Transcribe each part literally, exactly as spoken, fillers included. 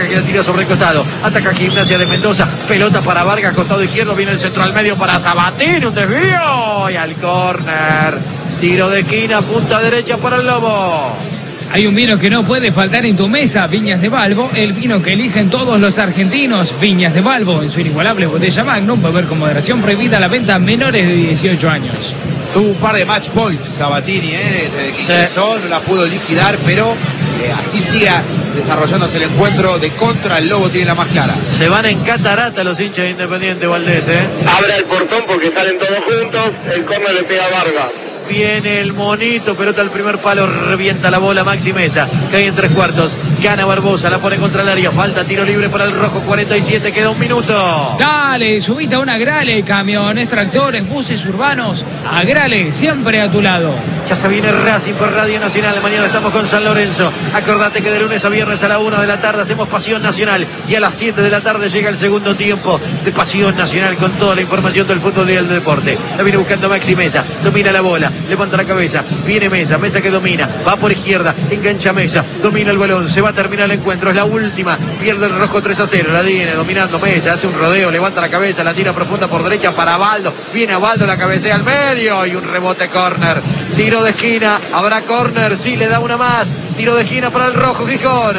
que la tira sobre el costado. Ataca Gimnasia de Mendoza. Pelota para Vargas, costado izquierdo. Viene el centro al medio para Sabatini. Un desvío. Y al córner. Tiro de esquina, punta derecha para el Lobo. Hay un vino que no puede faltar en tu mesa, Viñas de Balbo, el vino que eligen todos los argentinos. Viñas de Balbo, en su inigualable botella Magnum, beber con moderación, prohibida la venta a menores de dieciocho años. Tuvo un par de match points Sabatini, ¿eh? Desde que ingresó, sí. No la pudo liquidar, pero eh, así sigue desarrollándose el encuentro. De contra, el Lobo tiene la más clara. Se van en catarata los hinchas de Independiente, Valdés, ¿eh? Abre el portón porque salen todos juntos, el córner le pega a Vargas. Viene el monito, pelota al primer palo, revienta la bola Maxi Mesa, cae en tres cuartos, gana Barbosa, la pone contra el área, falta tiro libre para el rojo, cuarenta y siete, queda un minuto. Dale, subite a una Grale, camiones, tractores, buses urbanos, a Grale, siempre a tu lado. Ya se viene Racing por Radio Nacional, mañana estamos con San Lorenzo. Acordate que de lunes a viernes a la una de la tarde hacemos Pasión Nacional y a las siete de la tarde llega el segundo tiempo de Pasión Nacional con toda la información del fútbol y del deporte. La viene buscando Maxi Mesa, domina la bola, levanta la cabeza, viene Mesa, Mesa que domina, va por izquierda, engancha Mesa, domina el balón, se va a terminar el encuentro, es la última, pierde el rojo tres a cero, la viene dominando Mesa, hace un rodeo, levanta la cabeza, la tira profunda por derecha para Baldo, viene a Baldo, la cabecea al medio y un rebote córner, tiro de esquina, habrá córner, sí, le da una más, tiro de esquina para el rojo Gijón.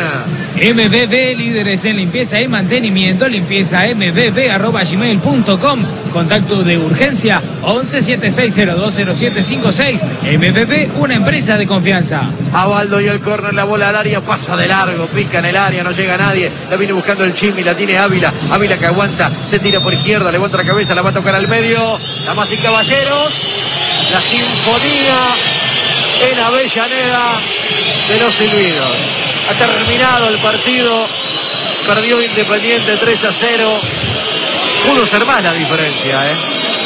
M B B, líderes en limpieza y mantenimiento, limpieza m b b arroba gmail punto com, contacto de urgencia once siete seis cero dos cero siete cinco seis. M B B, una empresa de confianza. A Baldo y el córner, la bola al área, pasa de largo, pica en el área, no llega nadie, la viene buscando el Chimi, la tiene Ávila, Ávila que aguanta, se tira por izquierda, levanta la cabeza, la va a tocar al medio, damas y caballeros, la sinfonía en Avellaneda de los silbidos. Ha terminado el partido, perdió Independiente tres a cero, pudo ser más la diferencia, ¿eh?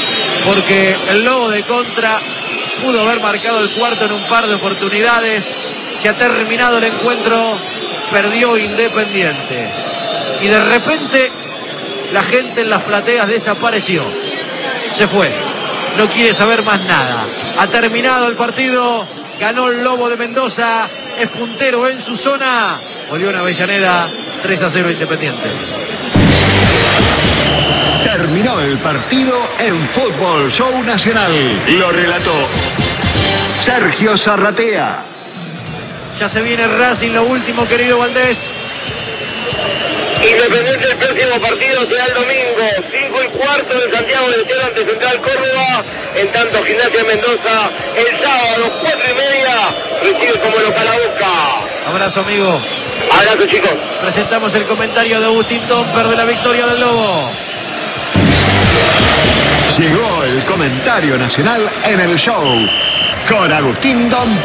Porque el Lobo de contra pudo haber marcado el cuarto en un par de oportunidades. Se ha terminado el encuentro, perdió Independiente. Y de repente la gente en las plateas desapareció, se fue, no quiere saber más nada. Ha terminado el partido, ganó el Lobo de Mendoza, es puntero en su zona. Volvió en Avellaneda, tres a cero Independiente. Terminó el partido en Fútbol Show Nacional. Lo relató Sergio Zarratea. Ya se viene Racing, lo último, querido Valdés. Independiente, el próximo partido será el domingo, cinco y cuarto en Santiago del Estero ante Central Córdoba. En tanto, Gimnasia Mendoza, el sábado, cuatro y media, recibe como local a Boca. Abrazo, amigo. Abrazo, chicos. Presentamos el comentario de Agustín Domper de la victoria del Lobo. Llegó el comentario nacional en el show con Agustín Domper.